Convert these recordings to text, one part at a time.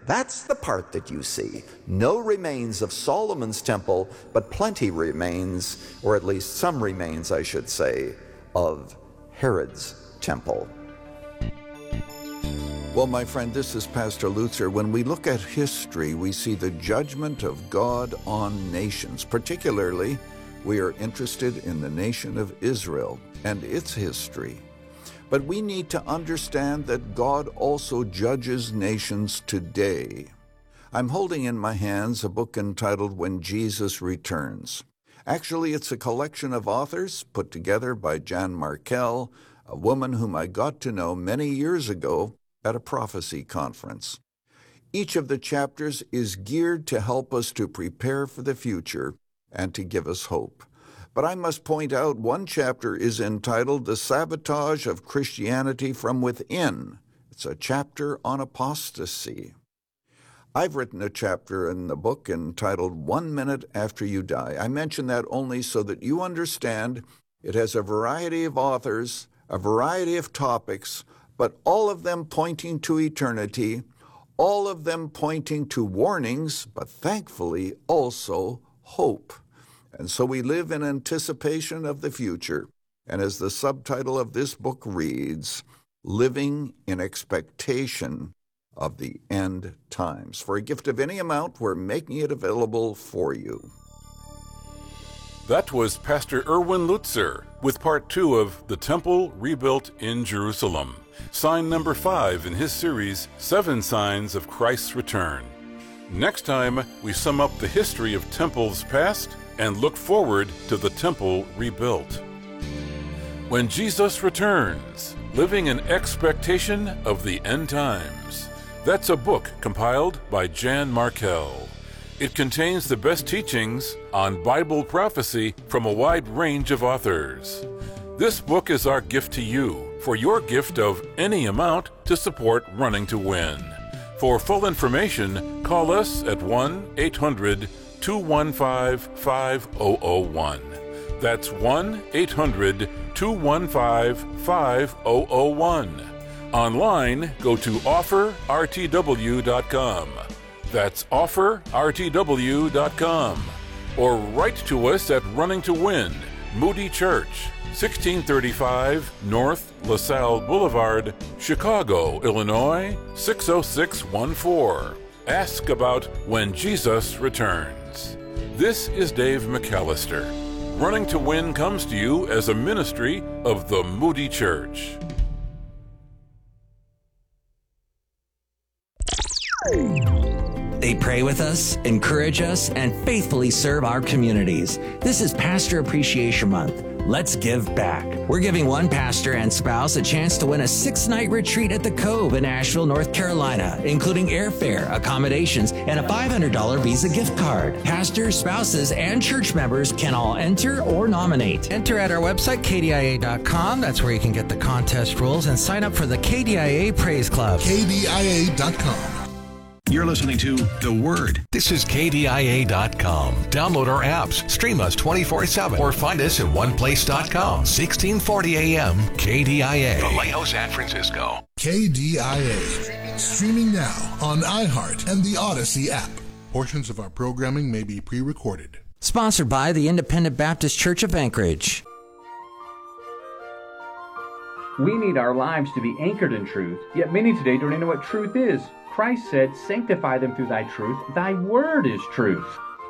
That's the part that you see. No remains of Solomon's temple, but plenty remains, or at least some remains, I should say, of Herod's temple. Well, my friend, this is Pastor Lutzer. When we look at history, we see the judgment of God on nations. Particularly, we are interested in the nation of Israel and its history. But we need to understand that God also judges nations today. I'm holding in my hands a book entitled When Jesus Returns. Actually, it's a collection of authors put together by Jan Markell, a woman whom I got to know many years ago at a prophecy conference. Each of the chapters is geared to help us to prepare for the future and to give us hope. But I must point out one chapter is entitled The Sabotage of Christianity from Within. It's a chapter on apostasy. I've written a chapter in the book entitled 1 Minute After You Die. I mention that only so that you understand it has a variety of authors, a variety of topics, but all of them pointing to eternity, all of them pointing to warnings, but thankfully also hope. And so we live in anticipation of the future. And as the subtitle of this book reads, Living in Expectation of the End Times. For a gift of any amount, we're making it available for you. That was Pastor Erwin Lutzer with part 2 of The Temple Rebuilt in Jerusalem, sign number 5 in his series, 7 Signs of Christ's Return. Next time, we sum up the history of temples past and look forward to the temple rebuilt. When Jesus Returns, Living in Expectation of the End Times. That's a book compiled by Jan Markell. It contains the best teachings on Bible prophecy from a wide range of authors. This book is our gift to you for your gift of any amount to support Running to Win. For full information, call us at 1-800-215-5001. That's 1-800-215-5001. Online, go to offerrtw.com. That's offerrtw.com. Or write to us at Running to Win, Moody Church, 1635 North LaSalle Boulevard, Chicago, Illinois, 60614. Ask about When Jesus Returns. This is Dave McAllister. Running to Win comes to you as a ministry of the Moody Church. They pray with us, encourage us, and faithfully serve our communities. This is Pastor Appreciation Month. Let's give back. We're giving one pastor and spouse a chance to win a 6-night retreat at the Cove in Asheville, North Carolina, including airfare, accommodations, and a $500 Visa gift card. Pastors, spouses, and church members can all enter or nominate. Enter at our website, kdia.com. That's where you can get the contest rules and sign up for the KDIA Praise Club. kdia.com. You're listening to The Word. This is KDIA.com. Download our apps, stream us 24/7, or find us at oneplace.com. 1640 AM, KDIA. The Lighthouse San Francisco. KDIA. Streaming now on iHeart and the Odyssey app. Portions of our programming may be pre-recorded. Sponsored by the Independent Baptist Church of Anchorage. We need our lives to be anchored in truth, yet many today don't even know what truth is. Christ said, "Sanctify them through thy truth. Thy word is truth."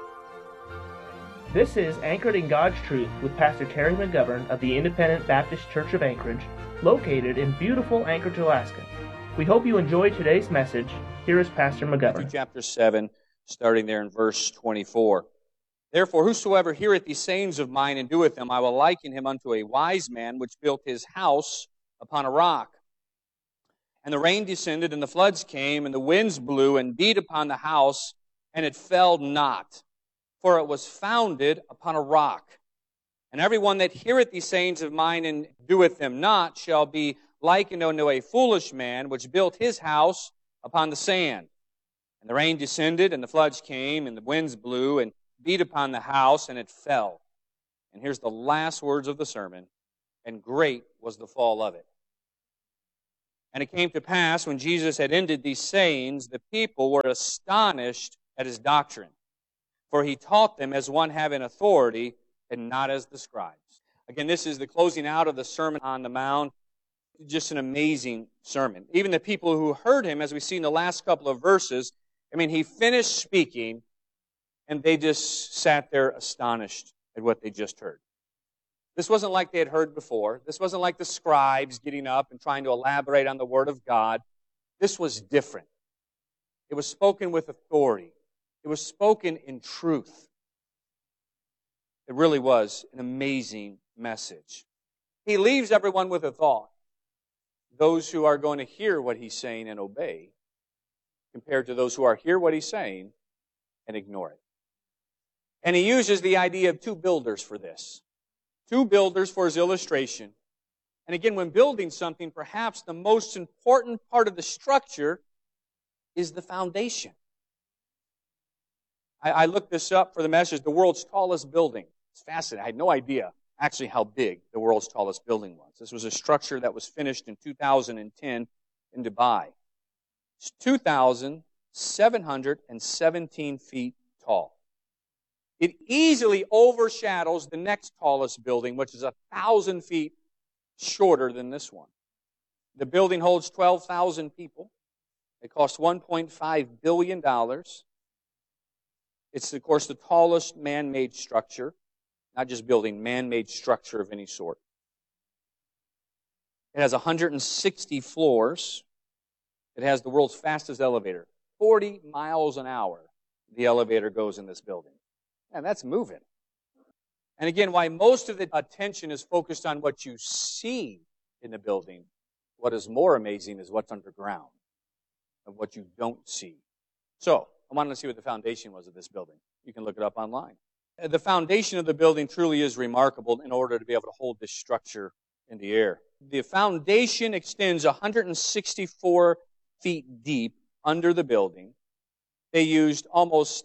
This is Anchored in God's Truth with Pastor Terry McGovern of the Independent Baptist Church of Anchorage, located in beautiful Anchorage, Alaska. We hope you enjoyed today's message. Here is Pastor McGovern. Matthew chapter 7, starting there in verse 24. Therefore, whosoever heareth these sayings of mine and doeth them, I will liken him unto a wise man which built his house upon a rock. And the rain descended, and the floods came, and the winds blew and beat upon the house, and it fell not, for it was founded upon a rock. And every one that heareth these sayings of mine and doeth them not shall be likened unto a foolish man which built his house upon the sand. And the rain descended, and the floods came, and the winds blew and beat upon the house, and it fell. And here's the last words of the sermon. And great was the fall of it. And it came to pass, when Jesus had ended these sayings, the people were astonished at his doctrine. For he taught them as one having authority, and not as the scribes. Again, this is the closing out of the Sermon on the Mount. Just an amazing sermon. Even the people who heard him, as we see in the last couple of verses, he finished speaking, and they just sat there astonished at what they just heard. This wasn't like they had heard before. This wasn't like the scribes getting up and trying to elaborate on the Word of God. This was different. It was spoken with authority. It was spoken in truth. It really was an amazing message. He leaves everyone with a thought. Those who are going to hear what he's saying and obey, compared to those who are hear what he's saying and ignore it. And he uses the idea of two builders for this. Two builders for his illustration. And again, when building something, perhaps the most important part of the structure is the foundation. I looked this up for the message, the world's tallest building. It's fascinating. I had no idea actually how big the world's tallest building was. This was a structure that was finished in 2010 in Dubai. It's 2,717 feet tall. It easily overshadows the next tallest building, which is 1,000 feet shorter than this one. The building holds 12,000 people. It cost $1.5 billion. It's, of course, the tallest man-made structure, not just building, man-made structure of any sort. It has 160 floors. It has the world's fastest elevator. 40 miles an hour, the elevator goes in this building. And that's moving. And again, why most of the attention is focused on what you see in the building, what is more amazing is what's underground, of what you don't see. So, I wanted to see what the foundation was of this building. You can look it up online. The foundation of the building truly is remarkable in order to be able to hold this structure in the air. The foundation extends 164 feet deep under the building. They used almost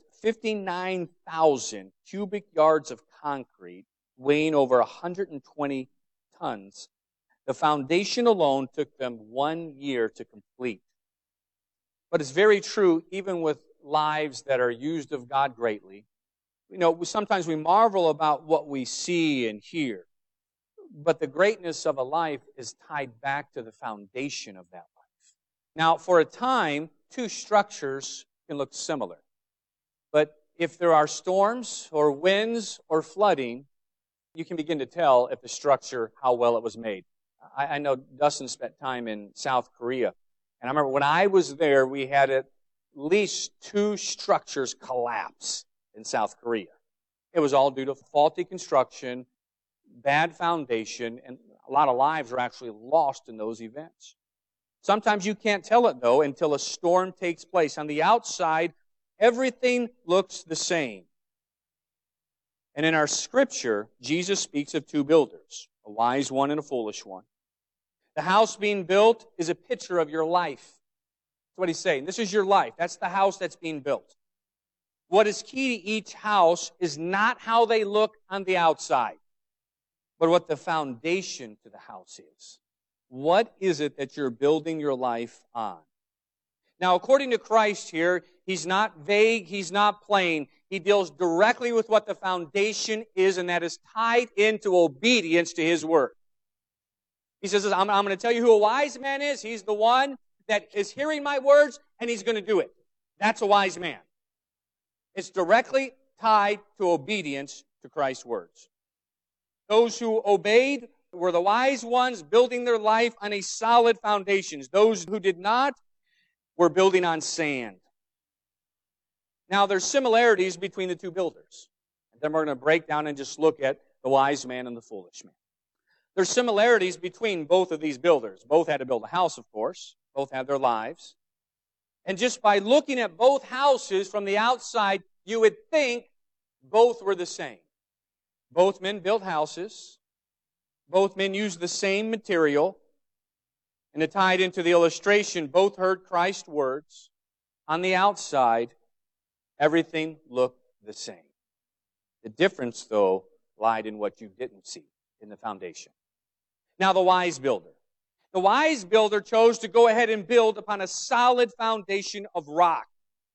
59,000 cubic yards of concrete, weighing over 120 tons. The foundation alone took them 1 year to complete. But it's very true, even with lives that are used of God greatly. Sometimes we marvel about what we see and hear. But the greatness of a life is tied back to the foundation of that life. Now, for a time, two structures can look similar. But if there are storms or winds or flooding, you can begin to tell if the structure, how well it was made. I know Dustin spent time in South Korea. And I remember when I was there, we had at least two structures collapse in South Korea. It was all due to faulty construction, bad foundation, and a lot of lives are actually lost in those events. Sometimes you can't tell it, though, until a storm takes place. On the outside, everything looks the same. And in our scripture, Jesus speaks of two builders, a wise one and a foolish one. The house being built is a picture of your life. That's what he's saying. This is your life. That's the house that's being built. What is key to each house is not how they look on the outside, but what the foundation to the house is. What is it that you're building your life on? Now, according to Christ here, he's not vague, he's not plain. He deals directly with what the foundation is, and that is tied into obedience to his word. He says, I'm going to tell you who a wise man is. He's the one that is hearing my words, and he's going to do it. That's a wise man. It's directly tied to obedience to Christ's words. Those who obeyed were the wise ones, building their life on a solid foundation. Those who did not were building on sand. Now, there's similarities between the two builders. And then we're going to break down and just look at the wise man and the foolish man. There's similarities between both of these builders. Both had to build a house, of course. Both had their lives. And just by looking at both houses from the outside, you would think both were the same. Both men built houses. Both men used the same material. And to tie it into the illustration, both heard Christ's words. On the outside, everything looked the same. The difference, though, lied in what you didn't see in the foundation. Now, the wise builder. The wise builder chose to go ahead and build upon a solid foundation of rock.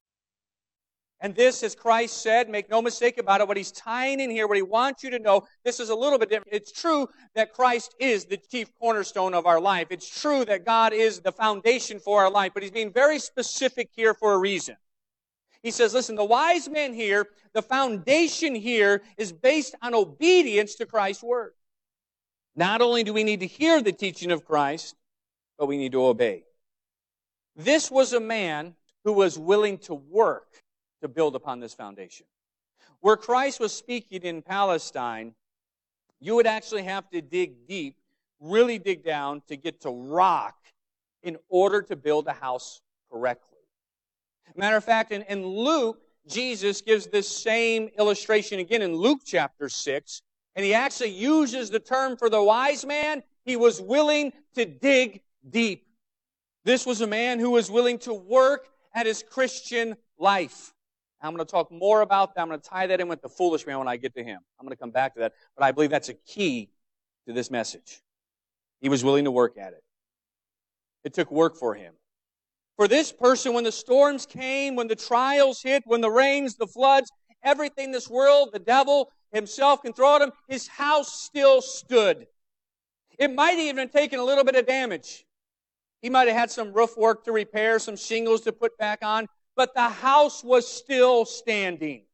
And this, as Christ said, make no mistake about it, what He's tying in here, what He wants you to know, this is a little bit different. It's true that Christ is the chief cornerstone of our life. It's true that God is the foundation for our life, but He's being very specific here for a reason. He says, listen, the wise man here, the foundation here is based on obedience to Christ's word. Not only do we need to hear the teaching of Christ, but we need to obey. This was a man who was willing to work to build upon this foundation. Where Christ was speaking in Palestine, you would actually have to dig deep, really dig down to get to rock in order to build a house correctly. Matter of fact, in Luke, Jesus gives this same illustration again in Luke chapter 6, and He actually uses the term for the wise man. He was willing to dig deep. This was a man who was willing to work at his Christian life. I'm going to talk more about that. I'm going to tie that in with the foolish man when I get to him. I'm going to come back to that. But I believe that's a key to this message. He was willing to work at it. It took work for him. For this person, when the storms came, when the trials hit, when the rains, the floods, everything in this world, the devil himself can throw at him, his house still stood. It might even have taken a little bit of damage. He might have had some roof work to repair, some shingles to put back on, but the house was still standing.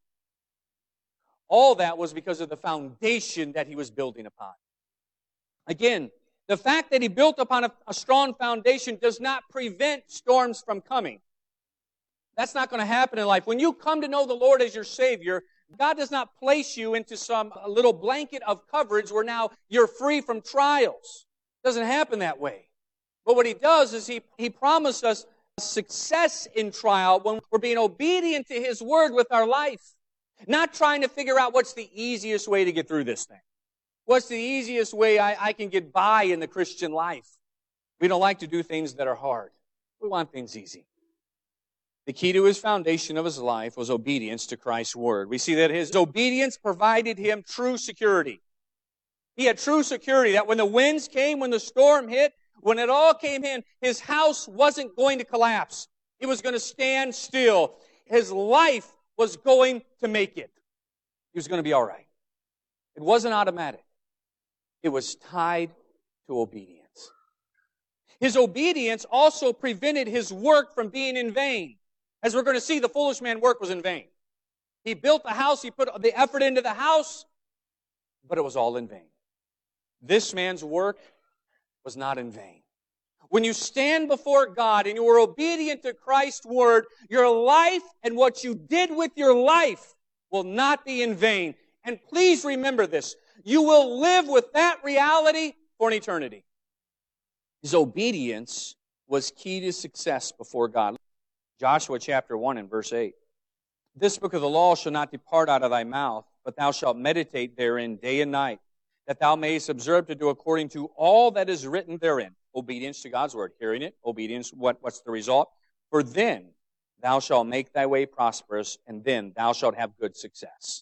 All that was because of the foundation that he was building upon. Again, the fact that he built upon a strong foundation does not prevent storms from coming. That's not going to happen in life. When you come to know the Lord as your Savior, God does not place you into some little blanket of coverage where now you're free from trials. It doesn't happen that way. But what He does is He promised us success in trial when we're being obedient to His Word with our life. Not trying to figure out what's the easiest way to get through this thing. What's the easiest way I can get by in the Christian life? We don't like to do things that are hard. We want things easy. The key to his foundation of his life was obedience to Christ's word. We see that his obedience provided him true security. He had true security that when the winds came, when the storm hit, when it all came in, his house wasn't going to collapse. It was going to stand still. His life was going to make it. He was going to be all right. It wasn't automatic. It was tied to obedience. His obedience also prevented his work from being in vain. As we're going to see, the foolish man's work was in vain. He built the house, he put the effort into the house, but it was all in vain. This man's work was not in vain. When you stand before God and you are obedient to Christ's word, your life and what you did with your life will not be in vain. And please remember this. You will live with that reality for an eternity. His obedience was key to success before God. Joshua chapter 1 and verse 8. This book of the law shall not depart out of thy mouth, but thou shalt meditate therein day and night, that thou mayest observe to do according to all that is written therein. Obedience to God's word. Hearing it, obedience, what's the result? For then thou shalt make thy way prosperous, and then thou shalt have good success.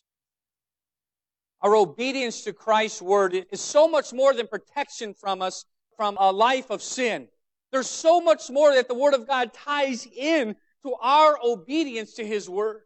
Our obedience to Christ's word is so much more than protection from us from a life of sin. There's so much more that the Word of God ties in to our obedience to His Word.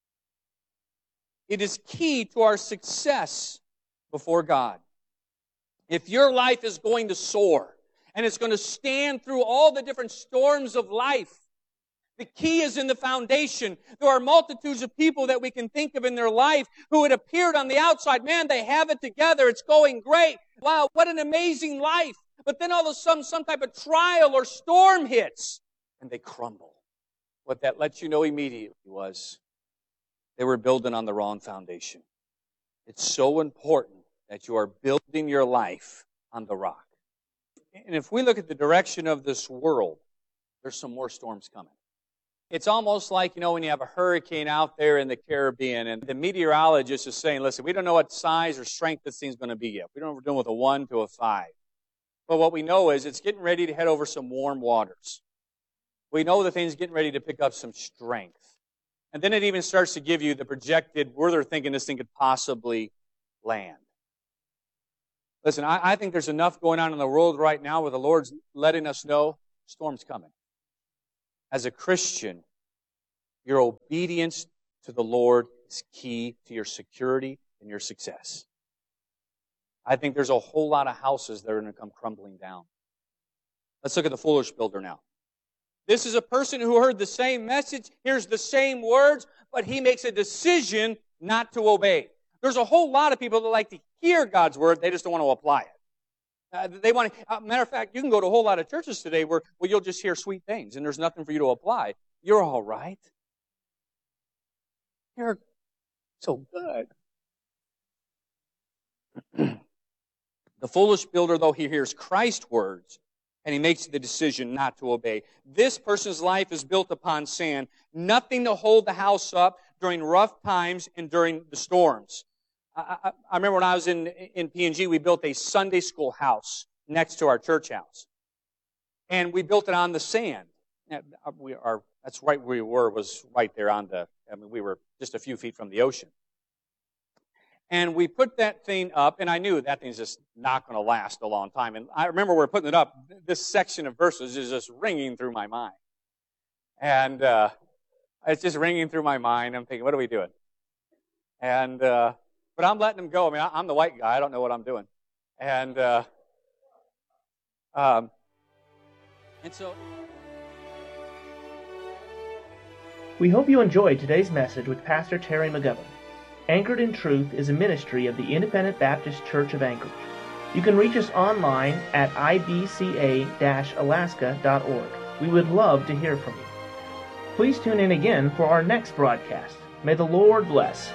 It is key to our success before God. If your life is going to soar and it's going to stand through all the different storms of life, the key is in the foundation. There are multitudes of people that we can think of in their life who had appeared on the outside. Man, they have it together. It's going great. Wow, what an amazing life. But then all of a sudden, some type of trial or storm hits, and they crumble. What that lets you know immediately was they were building on the wrong foundation. It's so important that you are building your life on the rock. And if we look at the direction of this world, there's some more storms coming. It's almost like, when you have a hurricane out there in the Caribbean, and the meteorologist is saying, listen, we don't know what size or strength this thing's going to be yet. We don't know if we're dealing with a 1 to a 5. But what we know is it's getting ready to head over some warm waters. We know the thing's getting ready to pick up some strength. And then it even starts to give you the projected, where they're thinking this thing could possibly land. Listen, I think there's enough going on in the world right now where the Lord's letting us know storm's coming. As a Christian, your obedience to the Lord is key to your security and your success. I think there's a whole lot of houses that are going to come crumbling down. Let's look at the foolish builder now. This is a person who heard the same message, hears the same words, but he makes a decision not to obey. There's a whole lot of people that like to hear God's word, they just don't want to apply it. Matter of fact, you can go to a whole lot of churches today where you'll just hear sweet things and there's nothing for you to apply. You're all right. You're so good. The foolish builder, though, he hears Christ's words and he makes the decision not to obey. This person's life is built upon sand, nothing to hold the house up during rough times and during the storms. I remember when I was in P&G, we built a Sunday school house next to our church house. And we built it on the sand. That's right where we were, was right there we were just a few feet from the ocean. And we put that thing up, and I knew that thing's just not going to last a long time. And I remember we were putting it up, this section of verses is just ringing through my mind. And it's just ringing through my mind. I'm thinking, what are we doing? And but I'm letting them go. I mean, I'm the white guy. I don't know what I'm doing. And so... We hope you enjoyed today's message with Pastor Terry McGovern. Anchored in Truth is a ministry of the Independent Baptist Church of Anchorage. You can reach us online at ibca-alaska.org. We would love to hear from you. Please tune in again for our next broadcast. May the Lord bless.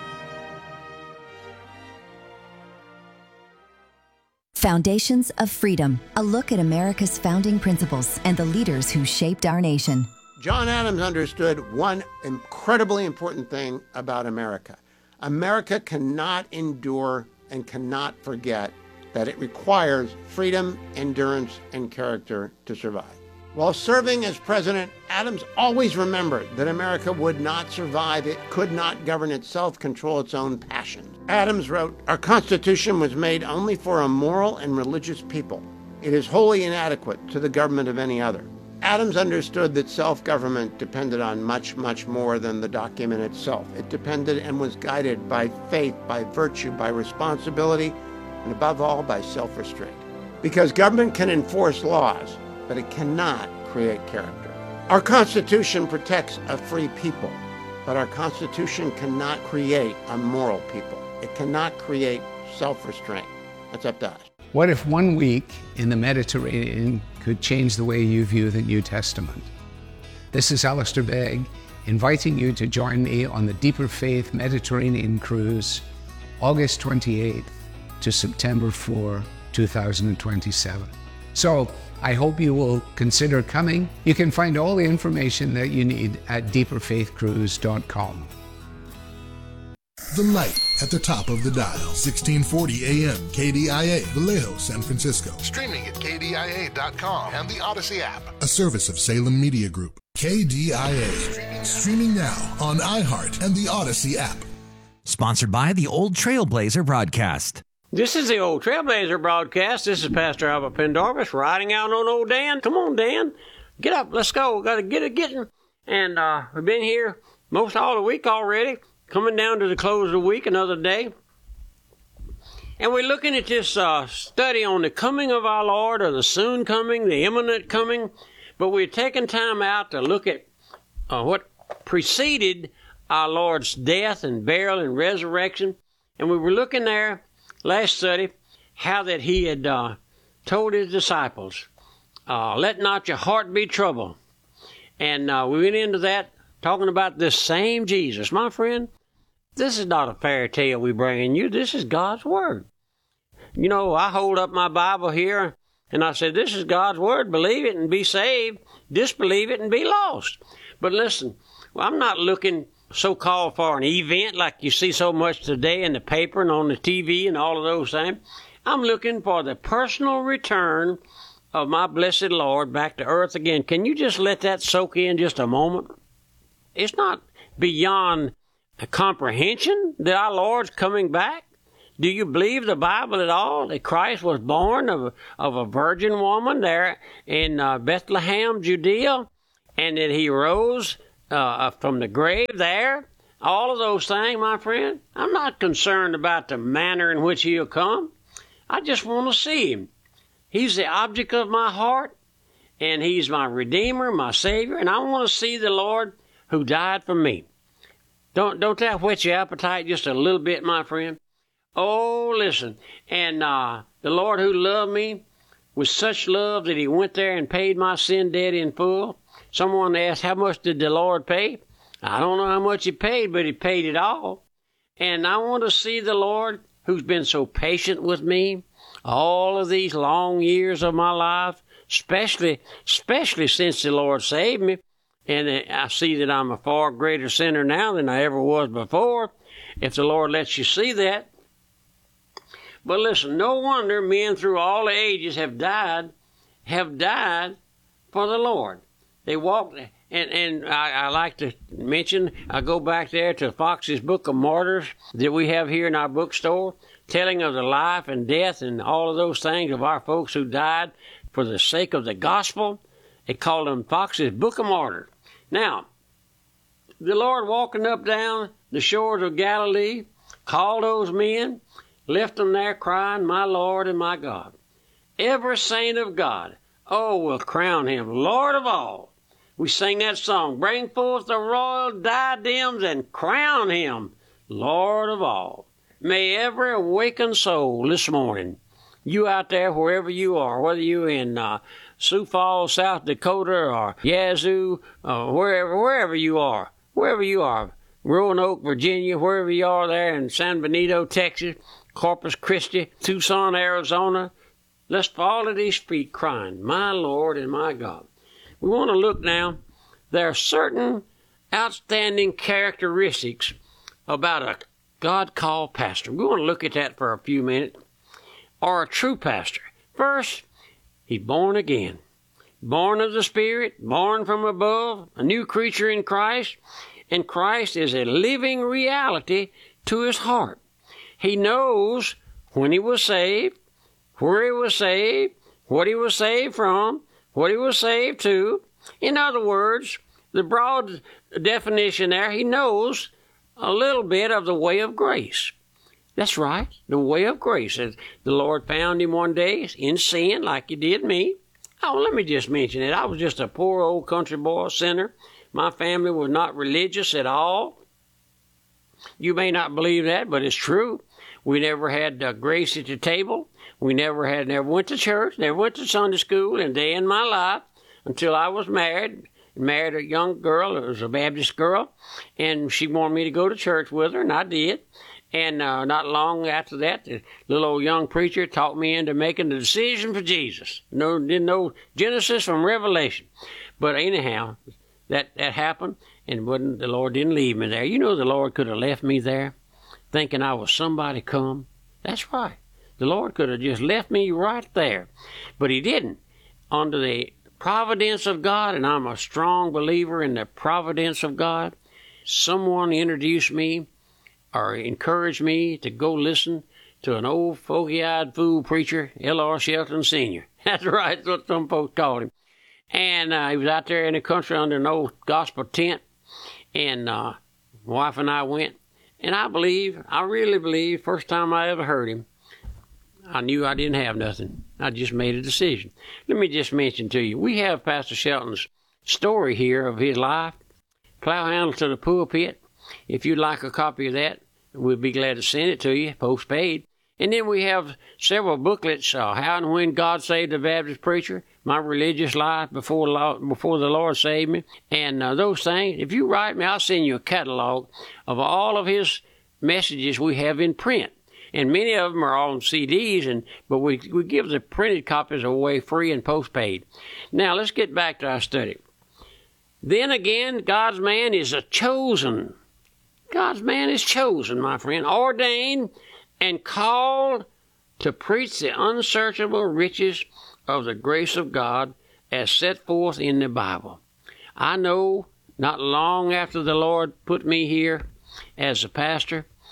Foundations of Freedom, a look at America's founding principles and the leaders who shaped our nation. John Adams understood one incredibly important thing about America. America cannot endure and cannot forget that it requires freedom, endurance, and character to survive. While serving as president, Adams always remembered that America would not survive. It could not govern itself, control its own passions. Adams wrote, "Our Constitution was made only for a moral and religious people. It is wholly inadequate to the government of any other." Adams understood that self-government depended on much, much more than the document itself. It depended and was guided by faith, by virtue, by responsibility, and above all, by self-restraint. Because government can enforce laws, but it cannot create character. Our Constitution protects a free people, but our Constitution cannot create a moral people. It cannot create self-restraint. That's up to us. What if 1 week in the Mediterranean could change the way you view the New Testament? This is Alistair Begg, inviting you to join me on the Deeper Faith Mediterranean Cruise, August 28th to September 4, 2027. So I hope you will consider coming. You can find all the information that you need at deeperfaithcruise.com. The light at the top of the dial, 1640 AM, KDIA, Vallejo, San Francisco. Streaming at KDIA.com and the Odyssey app. A service of Salem Media Group. KDIA. Streaming now on iHeart and the Odyssey app. Sponsored by the Old Trailblazer Broadcast. This is the Old Trailblazer Broadcast. This is Pastor Albert Pendarvis riding out on old Dan. Come on, Dan. Get up. Let's go. Got to get it getting. And we've been here most all the week already. Coming down to the close of the week, another day. And we're looking at this study on the coming of our Lord, or the soon coming, the imminent coming. But we're taking time out to look at what preceded our Lord's death and burial and resurrection. And we were looking there, last study, how that he had told his disciples, let not your heart be troubled. And we went into that, talking about this same Jesus. My friend, this is not a fairy tale we bringing you. This is God's Word. You know, I hold up my Bible here, and I said, this is God's Word. Believe it and be saved. Disbelieve it and be lost. But listen, I'm not looking so-called for an event like you see so much today in the paper and on the TV and all of those things. I'm looking for the personal return of my blessed Lord back to earth again. Can you just let that soak in just a moment? It's not beyond comprehension that our Lord's coming back Do you believe the Bible at all, that Christ was born of a virgin woman there in Bethlehem, Judea, and that he rose from the grave there? All of those things, my friend. I'm not concerned about the manner in which he'll come. I just want to see him. He's the object of my heart, and he's my Redeemer, my Savior, and I want to see the Lord who died for me. Don't that whet your appetite just a little bit, my friend? Oh, listen. And the Lord who loved me with such love that he went there and paid my sin debt in full. Someone asked, how much did the Lord pay? I don't know how much he paid, but he paid it all. And I want to see the Lord who's been so patient with me all of these long years of my life, especially since the Lord saved me. And I see that I'm a far greater sinner now than I ever was before, if the Lord lets you see that. But listen, no wonder men through all the ages have died for the Lord. They walked, and I like to mention, I go back there to Fox's Book of Martyrs that we have here in our bookstore, telling of the life and death and all of those things of our folks who died for the sake of the gospel. They call them Fox's Book of Martyrs. Now, the Lord walking up down the shores of Galilee, called those men, left them there crying, my Lord and my God. Every saint of God, oh, will crown him Lord of all. We sing that song, bring forth the royal diadems and crown him Lord of all. May every awakened soul this morning, you out there wherever you are, whether you're in Sioux Falls, South Dakota, or Yazoo, wherever you are, Roanoke, Virginia, wherever you are there in San Benito, Texas, Corpus Christi, Tucson, Arizona, let's fall at his feet crying, my Lord and my God. We want to look now. There are certain outstanding characteristics about a God-called pastor. We want to look at that for a few minutes. Or a true pastor. First, he's born again. Born of the Spirit, born from above, a new creature in Christ. And Christ is a living reality to his heart. He knows when he was saved, where he was saved, what he was saved from, what he was saved to. In other words, the broad definition there, he knows a little bit of the way of grace. That's right, the way of grace. The Lord found him one day in sin like he did me. Oh, let me just mention it. I was just a poor old country boy sinner. My family was not religious at all. You may not believe that, but it's true. We never had grace at the table. We never went to church, never went to Sunday school a day in my life until I was married a young girl. It was a Baptist girl, and she wanted me to go to church with her, and I did. And not long after that, the little old young preacher talked me into making the decision for Jesus. Didn't know Genesis from Revelation. But anyhow, that happened, and the Lord didn't leave me there. You know the Lord could have left me there thinking I was somebody come. That's right. The Lord could have just left me right there. But he didn't. Under the providence of God, and I'm a strong believer in the providence of God, someone introduced me or encouraged me to go listen to an old foggy-eyed fool preacher, L.R. Shelton Sr. That's right, that's what some folks called him. And he was out there in the country under an old gospel tent, and my wife and I went. And I really believe, first time I ever heard him, I knew I didn't have nothing. I just made a decision. Let me just mention to you, we have Pastor Shelton's story here of his life, Plow Handle to the Pulpit. If you'd like a copy of that, we'd be glad to send it to you, postpaid. And then we have several booklets, How and When God Saved a Baptist Preacher, My Religious Life Before the Lord Saved Me, and those things. If you write me, I'll send you a catalog of all of his messages we have in print. And many of them are on CDs, but we give the printed copies away free and postpaid. Now, let's get back to our study. Then again, God's man is chosen. God's man is chosen, my friend, ordained and called to preach the unsearchable riches of the grace of God as set forth in the Bible. I know not long after the Lord put me here as a pastor,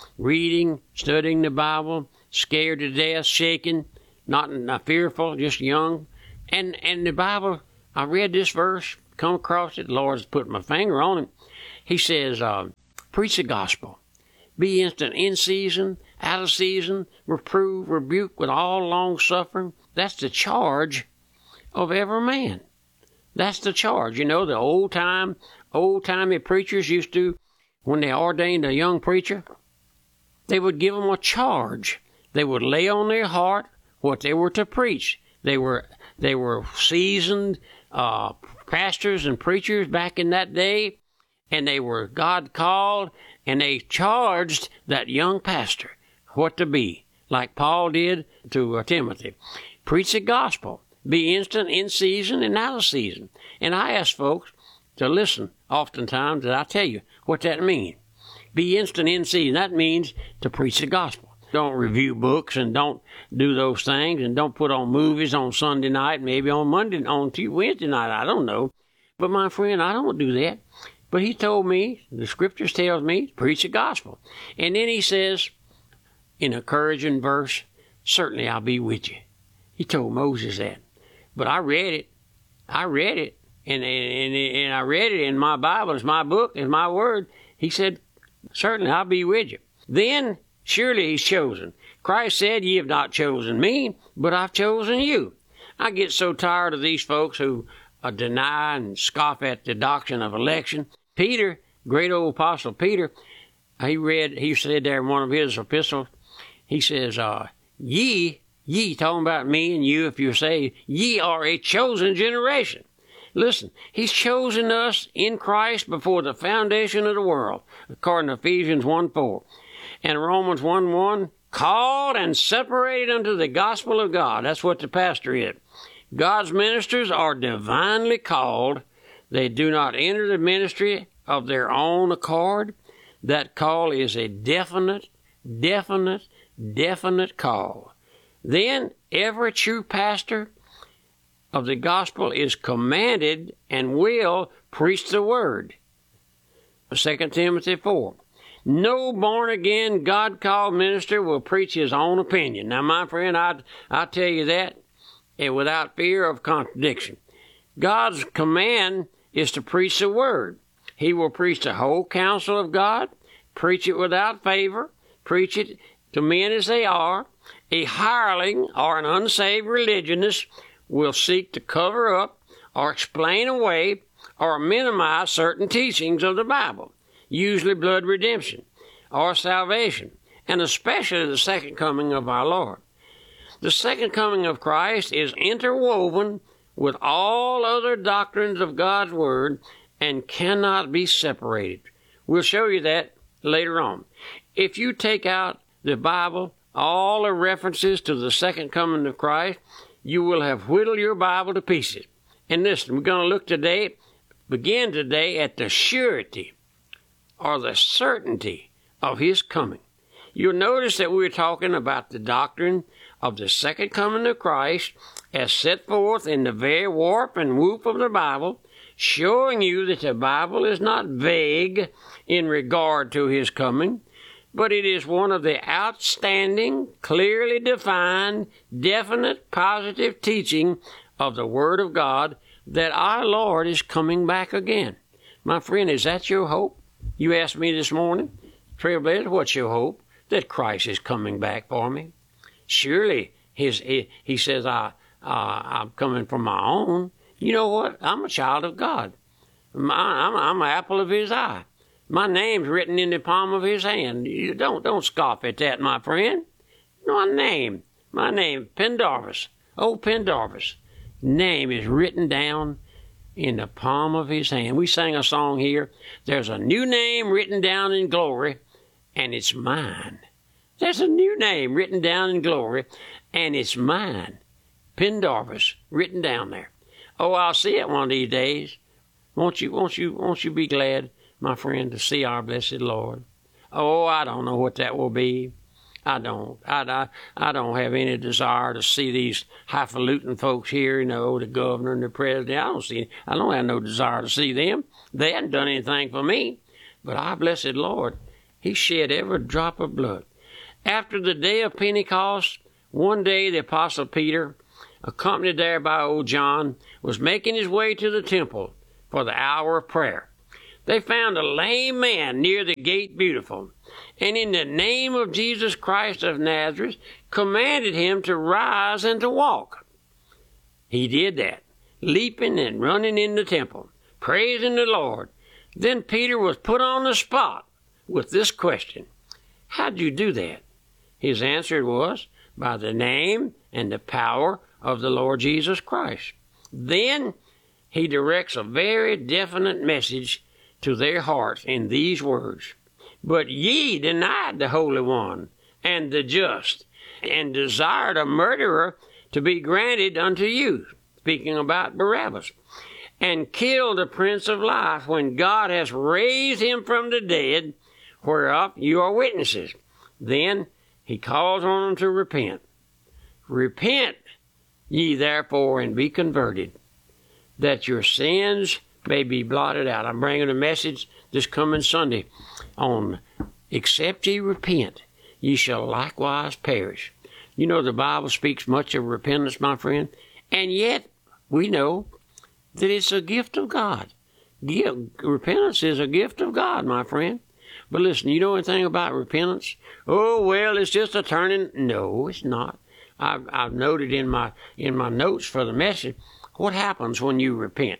reading, studying the Bible, scared to death, shaking, not fearful, just young. And the Bible, I read this verse, come across it, the Lord's put my finger on it. He says, preach the gospel. Be instant in season, out of season, reprove, rebuke with all long suffering. That's the charge of every man. That's the charge. You know, the old-timey preachers used to, when they ordained a young preacher, they would give them a charge. They would lay on their heart what they were to preach. They were seasoned pastors and preachers back in that day, and they were God called, and they charged that young pastor what to be, like Paul did to Timothy. Preach the gospel. Be instant in season and out of season. And I ask folks to listen oftentimes that I tell you what that means. Be instant in season. That means to preach the gospel. Don't review books and don't do those things and don't put on movies on Sunday night, maybe on Wednesday night. I don't know. But my friend, I don't do that. But he told me, the scriptures tells me, preach the gospel. And then he says, in a encouraging verse, certainly I'll be with you. He told Moses that. But I read it. And I read it in my Bible. It's my book. It's my word. He said, certainly I'll be with you. Then, surely he's chosen. Christ said, ye have not chosen me, but I've chosen you. I get so tired of these folks who deny and scoff at the doctrine of election. Peter, great old apostle Peter, he said there in one of his epistles, he says, ye, talking about me and you, if you say, ye are a chosen generation. Listen, he's chosen us in Christ before the foundation of the world, according to Ephesians 1:4. And Romans 1:1, called and separated unto the gospel of God. That's what the pastor is. God's ministers are divinely called. They do not enter the ministry of their own accord. That call is a definite call. Then every true pastor of the gospel is commanded and will preach the word. 2 Timothy 4. No born-again, God-called minister will preach his own opinion. Now, my friend, I tell you that without fear of contradiction. God's command is to preach the word. He will preach the whole counsel of God, preach it without favor, preach it to men as they are. A hireling or an unsaved religionist will seek to cover up or explain away or minimize certain teachings of the Bible, usually blood redemption or salvation, and especially the second coming of our Lord. The second coming of Christ is interwoven with all other doctrines of God's Word and cannot be separated. We'll show you that later on. If you take out the Bible, all the references to the second coming of Christ, you will have whittled your Bible to pieces. And listen, we're going to begin today at the surety or the certainty of His coming. You'll notice that we're talking about the doctrine of the second coming of Christ as set forth in the very warp and woof of the Bible, showing you that the Bible is not vague in regard to His coming, but it is one of the outstanding, clearly defined, definite, positive teaching of the Word of God that our Lord is coming back again. My friend, is that your hope? You asked me this morning, Trailblazer, what's your hope? That Christ is coming back for me. Surely, he says, I'm coming from my own. You know what? I'm a child of God. I'm an apple of His eye. My name's written in the palm of His hand. You don't scoff at that, my friend. My name, Pendarvis. Oh, Pendarvis. Name is written down in the palm of His hand. We sang a song here. There's a new name written down in glory, and it's mine. There's a new name written down in glory, and it's mine. Pendarvis, written down there. Oh, I'll see it one of these days. Won't you be glad, my friend, to see our blessed Lord? Oh, I don't know what that will be. I don't have any desire to see these highfalutin folks here, the governor and the president. I don't have no desire to see them. They hadn't done anything for me. But our blessed Lord He shed every drop of blood. After the day of Pentecost, one day the Apostle Peter, accompanied there by old John, was making his way to the temple for the hour of prayer. They found a lame man near the gate beautiful, and in the name of Jesus Christ of Nazareth, commanded him to rise and to walk. He did that, leaping and running in the temple, praising the Lord. Then Peter was put on the spot with this question: how'd you do that? His answer was, by the name and the power of the Lord Jesus Christ. Then he directs a very definite message to their hearts in these words: but ye denied the Holy One and the just, and desired a murderer to be granted unto you, speaking about Barabbas, and killed the Prince of Life, when God has raised him from the dead, whereof you are witnesses. Then he calls on them to repent. Repent ye therefore and be converted, that your sins may be blotted out. I'm bringing a message this coming Sunday on except ye repent, ye shall likewise perish. You know the Bible speaks much of repentance, my friend, and yet we know that it's a gift of God. Repentance is a gift of God, my friend. But listen, you know anything about repentance? Oh, well, it's just a turning. No, it's not. I've noted in my notes for the message what happens when you repent.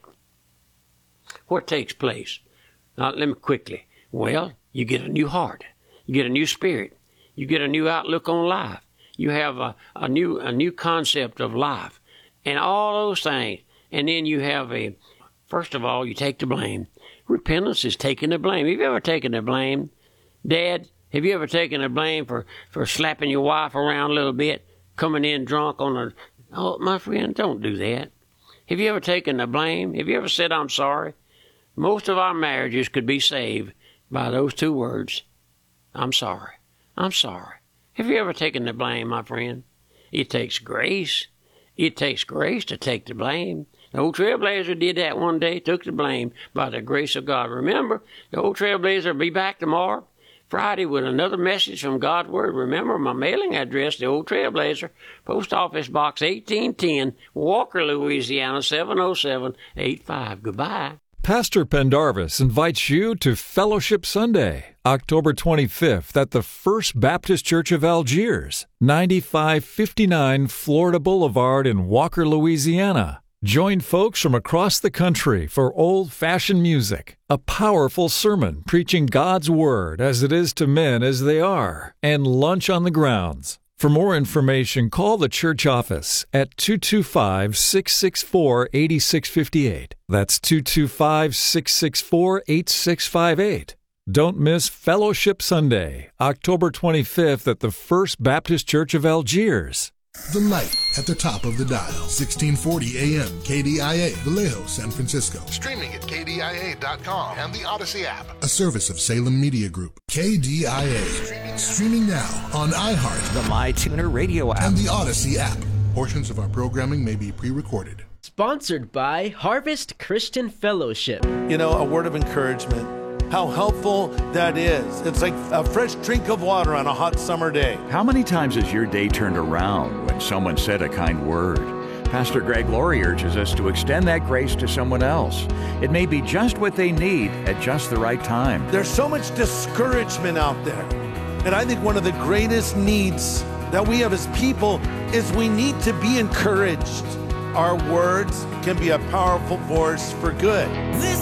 What takes place? Now, let me quickly. Well, you get a new heart. You get a new spirit. You get a new outlook on life. You have a new concept of life, and all those things. And then you have first of all, you take the blame. Repentance is taking the blame. Have you ever taken the blame? Dad, have you ever taken the blame for slapping your wife around a little bit, coming in drunk on a... Oh, my friend, don't do that. Have you ever taken the blame? Have you ever said, I'm sorry? Most of our marriages could be saved by those two words. I'm sorry. I'm sorry. Have you ever taken the blame, my friend? It takes grace. It takes grace to take the blame. The old Trailblazer did that one day, took the blame by the grace of God. Remember, the old Trailblazer will be back tomorrow, Friday, with another message from God's Word. Remember, my mailing address, the old Trailblazer, Post Office Box 1810, Walker, Louisiana, 70785. Goodbye. Pastor Pendarvis invites you to Fellowship Sunday, October 25th at the First Baptist Church of Algiers, 9559 Florida Boulevard in Walker, Louisiana. Join folks from across the country for old-fashioned music, a powerful sermon preaching God's Word as it is to men as they are, and lunch on the grounds. For more information, call the church office at 225-664-8658. That's 225-664-8658. Don't miss Fellowship Sunday, October 25th at the First Baptist Church of Algiers. The light at the top of the dial, 1640 AM, KDIA, Vallejo, San Francisco. Streaming at KDIA.com and the Odyssey app. A service of Salem Media Group. KDIA. Streaming now on iHeart, the MyTuner radio app, and the Odyssey app. Portions of our programming may be pre-recorded. Sponsored by Harvest Christian Fellowship. You know, a word of encouragement. How helpful that is. It's like a fresh drink of water on a hot summer day. How many times has your day turned around when someone said a kind word? Pastor Greg Laurie urges us to extend that grace to someone else. It may be just what they need at just the right time. There's so much discouragement out there. And I think one of the greatest needs that we have as people is we need to be encouraged. Our words can be a powerful force for good. This